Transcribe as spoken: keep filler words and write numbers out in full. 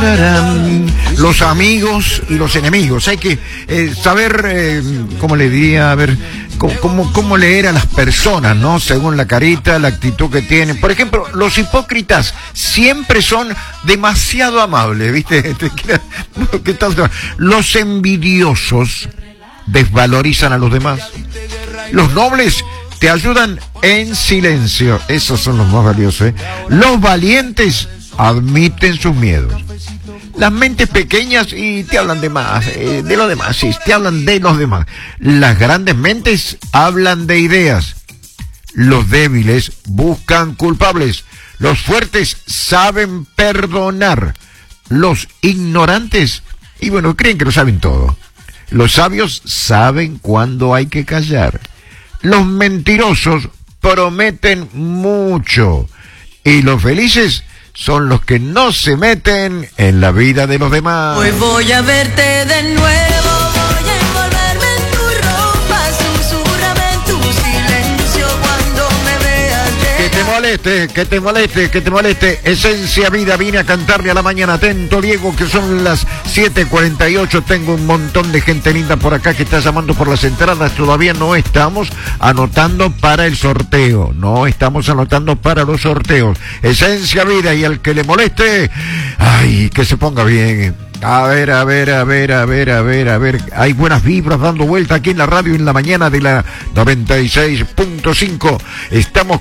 Los amigos y los enemigos. Hay que eh, saber, eh, ¿cómo le diría? A ver, cómo, cómo, cómo leer a las personas, ¿no? Según la carita, la actitud que tienen. Por ejemplo, los hipócritas siempre son demasiado amables, ¿viste? ¿Qué tal? Los envidiosos desvalorizan a los demás. Los nobles te ayudan en silencio. Esos son los más valiosos, ¿eh? Los valientes admiten sus miedos. Las mentes pequeñas y te hablan de más, eh, de los demás, sí, te hablan de los demás. Las grandes mentes hablan de ideas. Los débiles buscan culpables. Los fuertes saben perdonar. Los ignorantes, y bueno, creen que lo saben todo. Los sabios saben cuándo hay que callar. Los mentirosos prometen mucho. Y los felices son los que no se meten en la vida de los demás. Hoy voy a verte de nuevo, voy a envolverme en tu ropa, susúrrame en tu silencio cuando me veas llegar. Que te moleste, que te moleste, que te moleste. Esencia Vida, vine a cantarle a la mañana. Atento, Diego, que son las siete cuarenta y ocho. Tengo un montón de gente linda por acá que está llamando por las entradas. Todavía no estamos anotando para el sorteo. No estamos anotando para los sorteos. Esencia Vida, y al que le moleste, ay, que se ponga bien. A ver, a ver, a ver, a ver, a ver, a ver. Hay buenas vibras dando vuelta aquí en la radio en la mañana de la noventa y seis punto cinco. Estamos